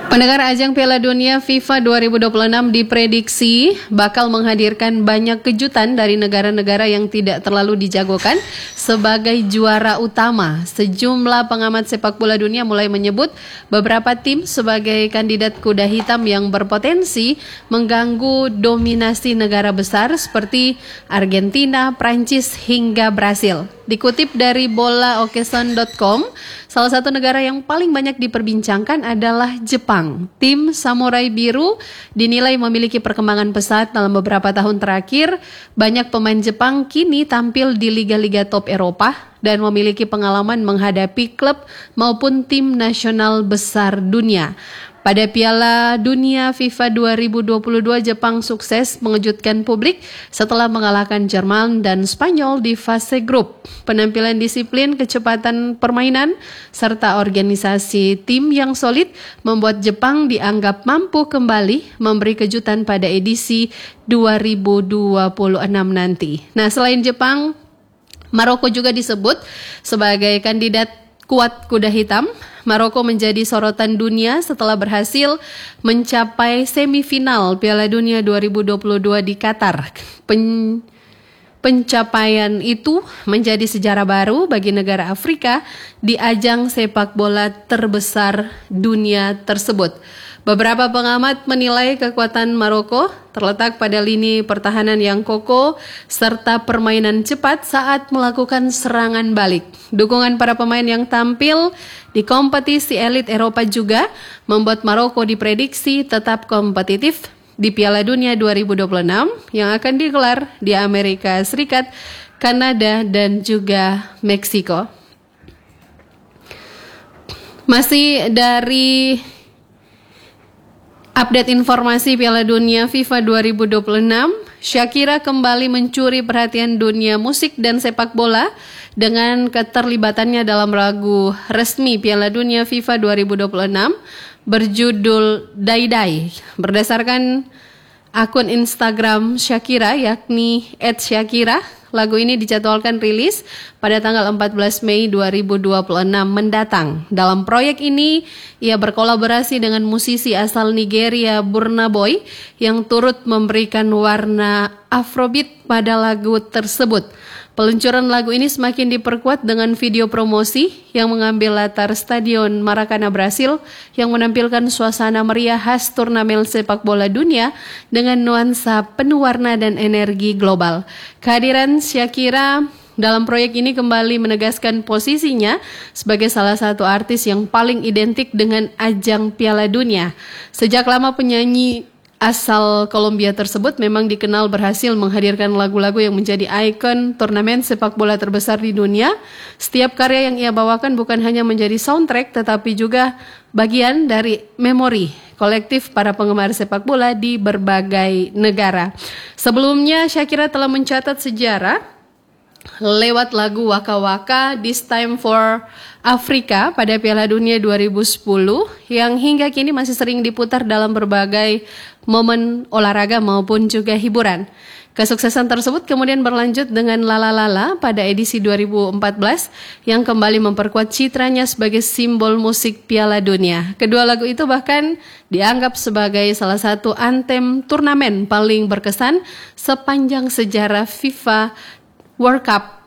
Pendengar, ajang Piala Dunia FIFA 2026 diprediksi bakal menghadirkan banyak kejutan dari negara-negara yang tidak terlalu dijagokan sebagai juara utama. Sejumlah pengamat sepak bola dunia mulai menyebut beberapa tim sebagai kandidat kuda hitam yang berpotensi mengganggu dominasi negara besar seperti Argentina, Prancis, hingga Brasil. Dikutip dari bolaokeson.com, salah satu negara yang paling banyak diperbincangkan adalah Jepang. Tim Samurai Biru dinilai memiliki perkembangan pesat dalam beberapa tahun terakhir. Banyak pemain Jepang kini tampil di liga-liga top Eropa dan memiliki pengalaman menghadapi klub maupun tim nasional besar dunia. Pada Piala Dunia FIFA 2022, Jepang sukses mengejutkan publik setelah mengalahkan Jerman dan Spanyol di fase grup. Penampilan disiplin, kecepatan permainan, serta organisasi tim yang solid membuat Jepang dianggap mampu kembali memberi kejutan pada edisi 2026 nanti. Nah, selain Jepang, Maroko juga disebut sebagai kandidat kuat kuda hitam. Maroko menjadi sorotan dunia setelah berhasil mencapai semifinal Piala Dunia 2022 di Qatar. Pencapaian itu menjadi sejarah baru bagi negara Afrika di ajang sepak bola terbesar dunia tersebut. Beberapa pengamat menilai kekuatan Maroko terletak pada lini pertahanan yang kokoh serta permainan cepat saat melakukan serangan balik. Dukungan para pemain yang tampil di kompetisi elit Eropa juga membuat Maroko diprediksi tetap kompetitif di Piala Dunia 2026 yang akan digelar di Amerika Serikat, Kanada, dan juga Meksiko. Masih dari update informasi Piala Dunia FIFA 2026, Shakira kembali mencuri perhatian dunia musik dan sepak bola dengan keterlibatannya dalam lagu resmi Piala Dunia FIFA 2026 berjudul Dai Dai. Berdasarkan akun Instagram Shakira yakni @Shakira, lagu ini dijadwalkan rilis pada tanggal 14 Mei 2026 mendatang. Dalam proyek ini, ia berkolaborasi dengan musisi asal Nigeria Burna Boy yang turut memberikan warna Afrobeat pada lagu tersebut. Peluncuran lagu ini semakin diperkuat dengan video promosi yang mengambil latar Stadion Maracana, Brasil yang menampilkan suasana meriah khas turnamen sepak bola dunia dengan nuansa penuh warna dan energi global. Kehadiran Shakira dalam proyek ini kembali menegaskan posisinya sebagai salah satu artis yang paling identik dengan ajang Piala Dunia. Sejak lama penyanyi asal Kolombia tersebut memang dikenal berhasil menghadirkan lagu-lagu yang menjadi ikon turnamen sepak bola terbesar di dunia. Setiap karya yang ia bawakan bukan hanya menjadi soundtrack tetapi juga bagian dari memori kolektif para penggemar sepak bola di berbagai negara. Sebelumnya Shakira telah mencatat sejarah lewat lagu Waka Waka This Time for Africa pada Piala Dunia 2010 yang hingga kini masih sering diputar dalam berbagai momen olahraga maupun juga hiburan. Kesuksesan tersebut kemudian berlanjut dengan Lala Lala pada edisi 2014 yang kembali memperkuat citranya sebagai simbol musik Piala Dunia. Kedua lagu itu bahkan dianggap sebagai salah satu anthem turnamen paling berkesan sepanjang sejarah FIFA World Cup